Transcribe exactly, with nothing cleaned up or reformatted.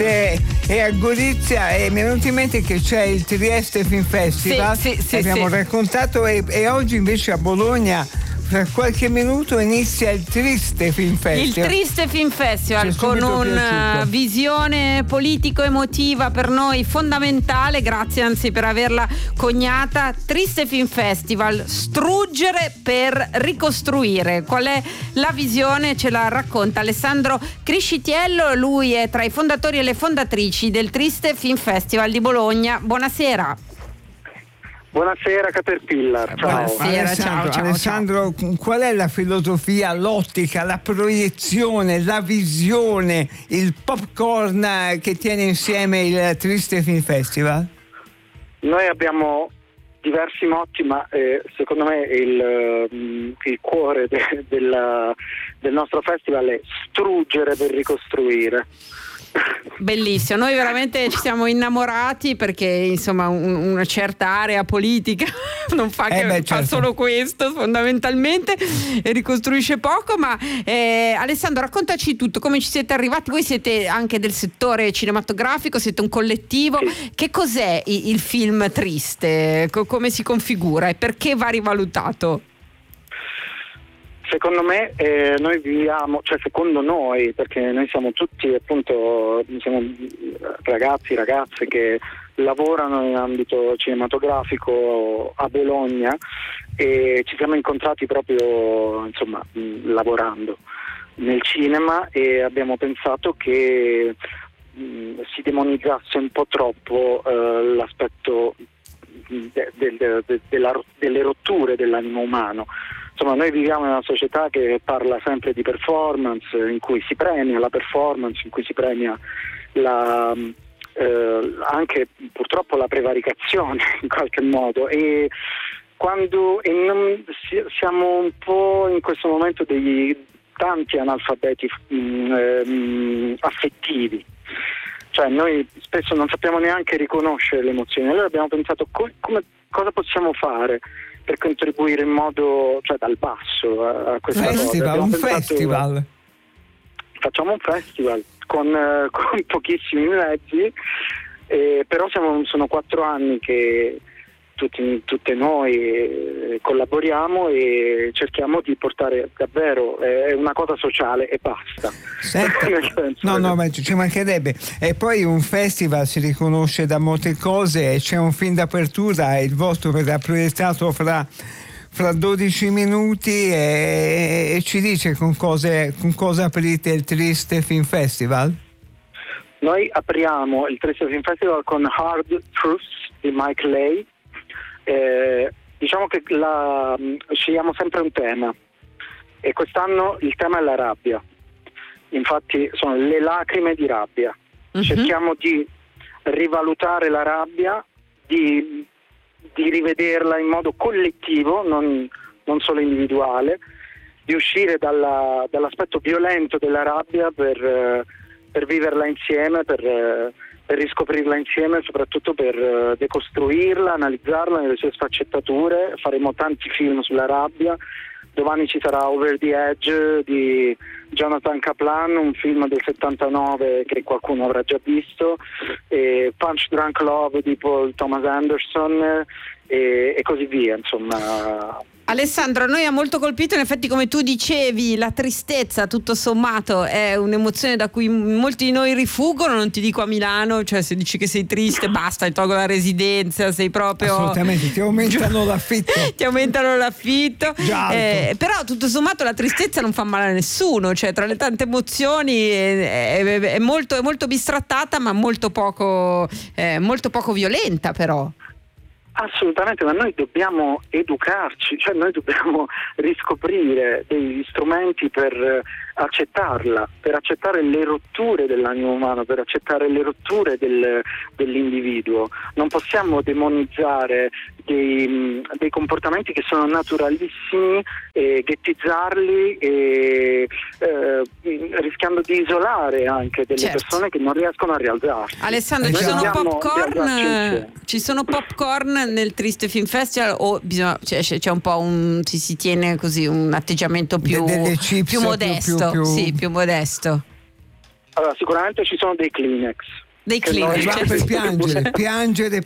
E a Gorizia è venuto in mente che c'è il Trieste Film Festival, sì, sì, sì, abbiamo sì. raccontato, e, e oggi invece a Bologna fra qualche minuto inizia il Triste Film Festival. Il Triste Film Festival con una visione politico-emotiva per noi fondamentale, grazie anzi per averla coniata. Triste Film Festival, struggere per ricostruire. Qual è la visione? Ce la racconta Alessandro Criscitiello, lui è tra i fondatori e le fondatrici del Triste Film Festival di Bologna. Buonasera. Buonasera Caterpillar, ciao. Buonasera, Alessandro, ciao, ciao, Alessandro ciao. Qual è la filosofia, l'ottica, la proiezione, la visione, il popcorn che tiene insieme il Triste Film Festival? Noi abbiamo diversi motti, ma eh, secondo me il, il cuore de, della, del nostro festival è struggere per ricostruire. Bellissimo, noi veramente ci siamo innamorati perché insomma un, una certa area politica non fa che eh beh, fa certo. solo questo fondamentalmente e ricostruisce poco, ma eh, Alessandro, raccontaci tutto, come ci siete arrivati. Voi siete anche del settore cinematografico, siete un collettivo, sì. Che cos'è il, il film triste? Co- come si configura e perché va rivalutato? Secondo me eh, noi viviamo, cioè secondo noi, perché noi siamo tutti appunto siamo ragazzi, ragazze che lavorano in ambito cinematografico a Bologna e ci siamo incontrati proprio insomma mh, lavorando nel cinema e abbiamo pensato che mh, si demonizzasse un po' troppo eh, l'aspetto de, de, de, de, della, delle rotture dell'animo umano. Insomma, noi viviamo in una società che parla sempre di performance, in cui si premia la performance, in cui si premia la, eh, anche purtroppo la prevaricazione in qualche modo. E quando e non, siamo un po' in questo momento degli tanti analfabeti mh, eh, affettivi. Cioè noi spesso non sappiamo neanche riconoscere le emozioni. Allora abbiamo pensato come, come, cosa possiamo fare per contribuire in modo, cioè dal basso a, a questa festival, cosa. Un pensato, festival. Facciamo un festival con, eh, con pochissimi mezzi, eh, però siamo, sono quattro anni che tutti, tutte noi eh, collaboriamo e cerchiamo di portare davvero eh, una cosa sociale e basta. No, no, ma ci mancherebbe. E poi un festival si riconosce da molte cose, c'è un film d'apertura, il vostro verrà proiettato fra, fra dodici minuti e, e ci dice con, cose, con cosa aprite il Triste Film Festival? Noi apriamo il Triste Film Festival con Hard Truths di Mike Leigh. Eh, diciamo che la, scegliamo sempre un tema e quest'anno il tema è la rabbia. Infatti sono le lacrime di rabbia. Uh-huh. Cerchiamo di rivalutare la rabbia, di, di rivederla in modo collettivo, non, non solo individuale, di uscire dalla, dall'aspetto violento della rabbia per, per viverla insieme, per, per riscoprirla insieme e soprattutto per decostruirla, analizzarla nelle sue sfaccettature. Faremo tanti film sulla rabbia. Domani ci sarà Over the Edge di Jonathan Kaplan, un film del settantanove che qualcuno avrà già visto, e Punch Drunk Love di Paul Thomas Anderson e, e così via, insomma. Alessandro, a noi ha molto colpito, in effetti, come tu dicevi, la tristezza tutto sommato è un'emozione da cui molti di noi rifuggono. Non ti dico a Milano, cioè se dici che sei triste basta, ti tolgo la residenza, sei proprio assolutamente, ti aumentano l'affitto ti aumentano l'affitto eh, però tutto sommato la tristezza non fa male a nessuno, cioè tra le tante emozioni è, è, è, molto, è molto bistrattata, ma molto poco, eh, molto poco violenta però. Assolutamente, ma noi dobbiamo educarci, cioè noi dobbiamo riscoprire degli strumenti per accettarla, per accettare le rotture dell'animo umano, per accettare le rotture del, dell'individuo. Non possiamo demonizzare dei, dei comportamenti che sono naturalissimi e ghettizzarli e eh, rischiando di isolare anche delle certo. persone che non riescono a rialzarsi. Alessandro, ci sono popcorn ci sono popcorn nel Triste Film Festival o bisogna, cioè, c'è un po' un si, si tiene così un atteggiamento più, De, chips, più modesto più, più, più... sì, più modesto? Allora, sicuramente ci sono dei Kleenex. Dei Kleenex per piangere, piangere